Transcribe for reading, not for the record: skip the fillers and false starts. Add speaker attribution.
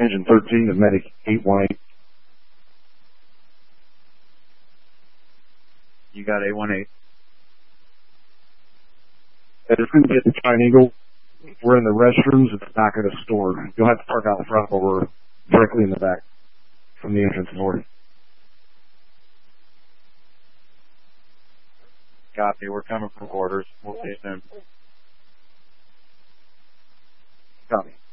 Speaker 1: Engine 13 of Medic 818.
Speaker 2: You got 818.
Speaker 1: It's going to get the Triangle. We're in the restrooms at the back of the store. You'll have to park out front, but we're directly in the back from the entrance door.
Speaker 2: Copy. We're coming for orders. We'll see you soon.
Speaker 1: Copy.